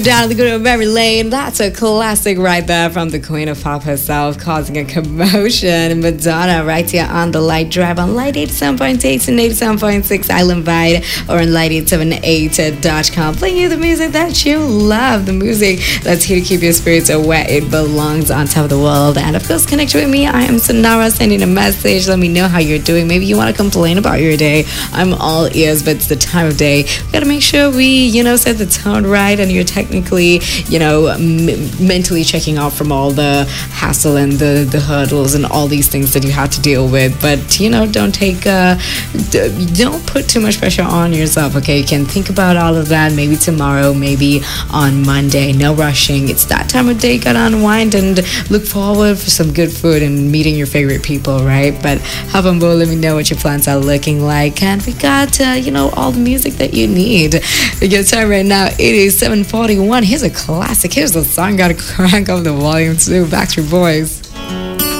Down the good old Mary Lane. That's a classic right there from the Queen of Pop herself, causing a commotion. Madonna right here on the Light Drive on Light 87.8 and 87.6 Island Vibe, or on light878.com, playing you the music that you love, the music that's here to keep your spirits where it belongs, on top of the world. And of course, connect with me. I am Sonara, sending a message. Let me know how you're doing. Maybe you want to complain about your day. I'm all ears, but it's the time of day. We got to make sure we, set the tone right, and you're technically, mentally checking out from all the hassle and the hurdles and all these things that you have to deal with. But, don't put too much pressure on yourself, okay? You can think about all of that maybe tomorrow, maybe on Monday. No rushing. It's that time of day. You gotta unwind and look forward for some good food and meeting your favorite people, right? But hop on board, let me know what your plans are looking like. And we got, all the music that you need. Your time right now, it is 7:41. Here's a classic. Here's a song. Gotta crank up the volume too. Backstreet Boys.